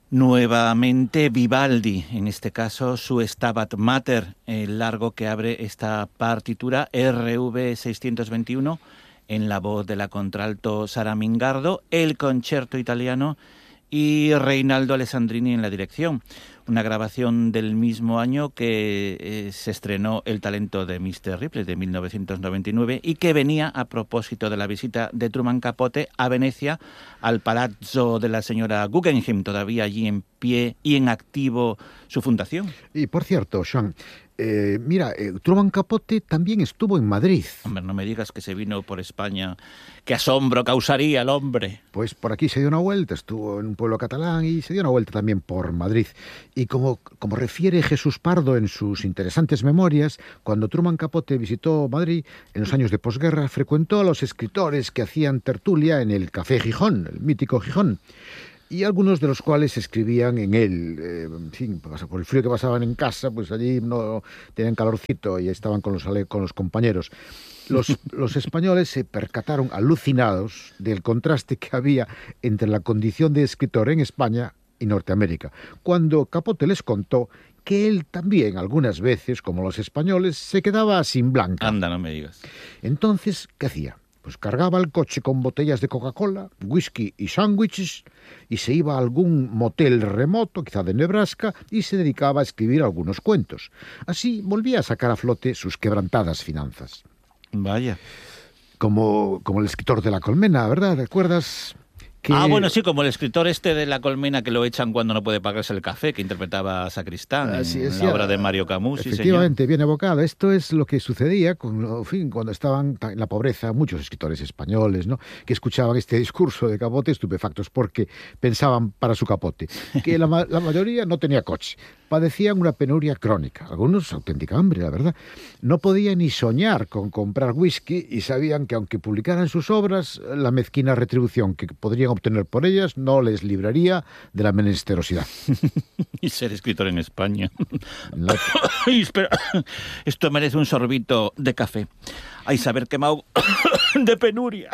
Nuevamente Vivaldi, en este caso su Stabat Mater, el largo que abre esta partitura, RV 621, en la voz de la contralto Sara Mingardo, el concierto italiano y Reinaldo Alessandrini en la dirección. Una grabación del mismo año que se estrenó El talento de Mr. Ripley, de 1999, y que venía a propósito de la visita de Truman Capote a Venecia, al Palazzo de la señora Guggenheim, todavía allí en pie y en activo su fundación. Y por cierto, Sean, Truman Capote también estuvo en Madrid. Hombre, no me digas que se vino por España. ¡Qué asombro causaría el hombre! Pues por aquí se dio una vuelta, estuvo en un pueblo catalán y se dio una vuelta también por Madrid. Y como refiere Jesús Pardo en sus interesantes memorias, cuando Truman Capote visitó Madrid en los años de posguerra, frecuentó a los escritores que hacían tertulia en el Café Gijón, el mítico Gijón, y algunos de los cuales escribían en él. En fin, por el frío que pasaban en casa, pues allí no tenían calorcito y estaban con los compañeros. Los españoles se percataron alucinados del contraste que había entre la condición de escritor en España y Norteamérica, cuando Capote les contó que él también, algunas veces, como los españoles, se quedaba sin blanca. Anda, no me digas. Entonces, ¿qué hacía? Pues cargaba el coche con botellas de Coca-Cola, whisky y sándwiches y se iba a algún motel remoto, quizá de Nebraska, y se dedicaba a escribir algunos cuentos. Así volvía a sacar a flote sus quebrantadas finanzas. Vaya. Como el escritor de La Colmena, ¿verdad? ¿Recuerdas? Bueno, sí, como el escritor este de La Colmena que lo echan cuando no puede pagarse el café, que interpretaba a Sacristán en la obra de Mario Camus. Efectivamente, bien evocado. Esto es lo que sucedía cuando estaban en la pobreza muchos escritores españoles, ¿no?, que escuchaban este discurso de Capote estupefactos porque pensaban para su Capote que la mayoría no tenía coche. Padecían una penuria crónica, algunos auténtica hambre, la verdad. No podían ni soñar con comprar whisky y sabían que aunque publicaran sus obras, la mezquina retribución que podrían obtener por ellas no les libraría de la menesterosidad. Y ser escritor en España. Ay, espera, esto merece un sorbito de café. Ay, saber que me ahogo de penuria.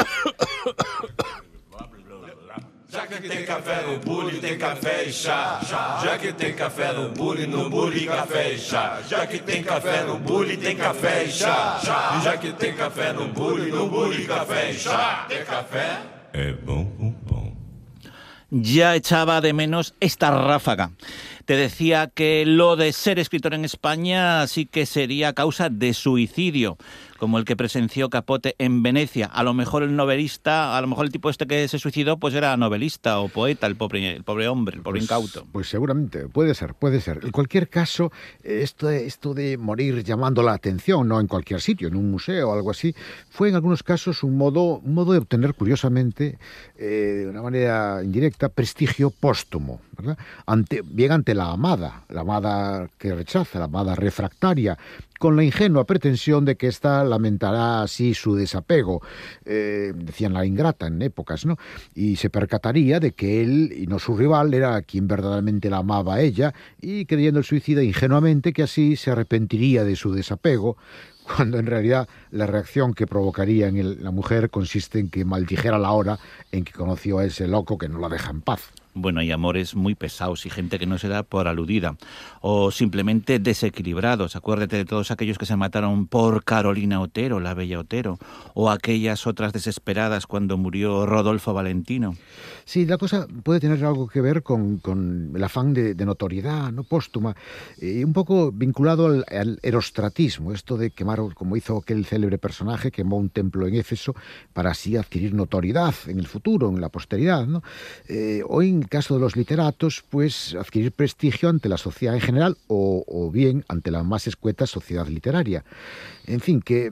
Já que tem café no bule, tem café e chá. Já que tem café no bule e café e chá. Já que tem café no bule, tem café e chá. E já que tem café no bule e café e chá. Tem café é bom, bom, bom. Ya echaba de menos esta ráfaga. Te decía que lo de ser escritor en España sí que sería causa de suicidio, como el que presenció Capote en Venecia. A lo mejor el novelista, a lo mejor el tipo este que se suicidó, pues era novelista o poeta, el pobre hombre, el pobre incauto. Pues seguramente, puede ser. En cualquier caso, esto de morir llamando la atención, no en cualquier sitio, en un museo o algo así, fue en algunos casos un modo de obtener, curiosamente, de una manera indirecta, prestigio póstumo, ¿verdad? Ante la amada que rechaza, la amada refractaria, con la ingenua pretensión de que ésta lamentará así su desapego, decían la ingrata en épocas, ¿no? Y se percataría de que él, y no su rival, era quien verdaderamente la amaba a ella, y creyendo el suicida ingenuamente que así se arrepentiría de su desapego, cuando en realidad la reacción que provocaría en la mujer consiste en que maldijera la hora en que conoció a ese loco que no la deja en paz. Bueno, hay amores muy pesados y gente que no se da por aludida o simplemente desequilibrados. Acuérdate de todos aquellos que se mataron por Carolina Otero, la bella Otero, o aquellas otras desesperadas cuando murió Rodolfo Valentino. Sí, la cosa puede tener algo que ver con el afán de notoriedad, ¿no?, póstuma, un poco vinculado al erostratismo, esto de quemar, como hizo aquel célebre personaje, quemó un templo en Éfeso para así adquirir notoriedad en el futuro, en la posteridad, ¿no? Hoy, en el caso de los literatos, pues adquirir prestigio ante la sociedad en general o bien ante la más escueta sociedad literaria. En fin, que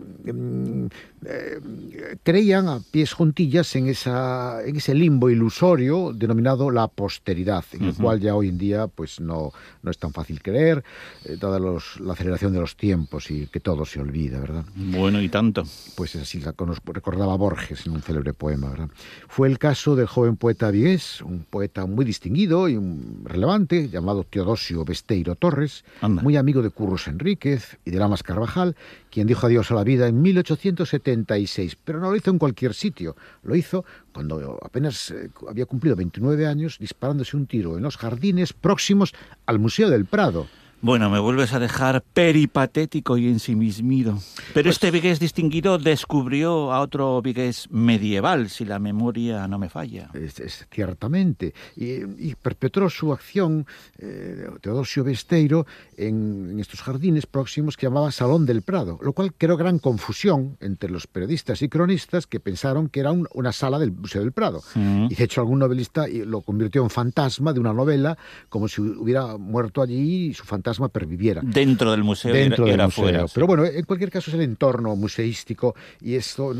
creían a pies juntillas en ese limbo ilusorio denominado la posteridad, en el cual ya hoy en día pues no es tan fácil creer, dada la aceleración de los tiempos y que todo se olvida, ¿verdad? Bueno, y tanto. Pues así nos recordaba Borges en un célebre poema, ¿verdad? Fue el caso del joven poeta Vigués, un poeta poeta muy distinguido y relevante, llamado Teodosio Besteiro Torres, Anda. muy amigo de Curros Enríquez y de Lamas Carvajal, quien dijo adiós a la vida en 1876. Pero no lo hizo en cualquier sitio, lo hizo cuando apenas había cumplido 29 años, disparándose un tiro en los jardines próximos al Museo del Prado. Bueno, me vuelves a dejar peripatético y ensimismido. Pero Pues, este vigués distinguido descubrió a otro vigués medieval, si la memoria no me falla. Ciertamente, y perpetró su acción Teodosio Besteiro en estos jardines próximos que llamaba Salón del Prado, lo cual creó gran confusión entre los periodistas y cronistas que pensaron que era una sala del Museo del Prado. Y de hecho algún novelista lo convirtió en fantasma de una novela, como si hubiera muerto allí y su fantasma perviviera. Dentro del museo Dentro y del era museo. fuera. Sí. Pero bueno, en cualquier caso es el entorno museístico y eso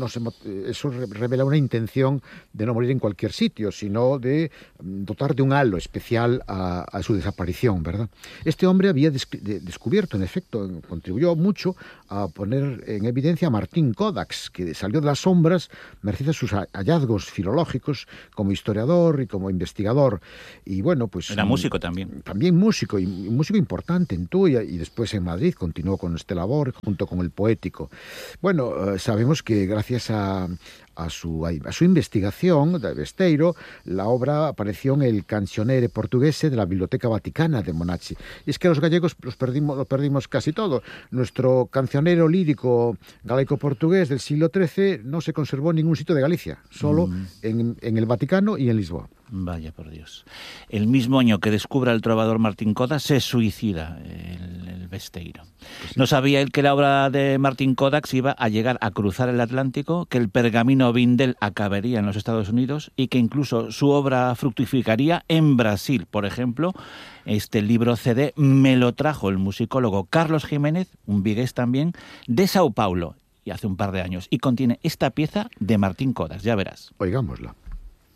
revela una intención de no morir en cualquier sitio, sino de dotar de un halo especial a su desaparición, ¿verdad? Este hombre había descubierto, en efecto, contribuyó mucho a poner en evidencia a Martín Kodács, que salió de las sombras merced a sus hallazgos filológicos como historiador y como investigador. Y bueno, pues Era músico también. También músico, y músico importante en Tuya, y después en Madrid continuó con este labor junto con el Poético. Bueno, sabemos que gracias a su investigación de Besteiro, la obra apareció en el Cancionere Portuguese de la Biblioteca Vaticana de Monachi. Y es que los gallegos lo perdimos casi todo. Nuestro cancionero lírico galaico-portugués del siglo XIII no se conservó en ningún sitio de Galicia, solo en el Vaticano y en Lisboa. Vaya por Dios. El mismo año que descubra el trovador Martín Kodács se suicida el Besteiro. No sabía él que la obra de Martín Kodács iba a llegar a cruzar el Atlántico, que el pergamino Vindel acabaría en los Estados Unidos y que incluso su obra fructificaría en Brasil. Por ejemplo, este libro CD me lo trajo el musicólogo Carlos Jiménez, un vigués también, de Sao Paulo, y hace un par de años, y contiene esta pieza de Martín Kodács, ya verás. Oigámosla.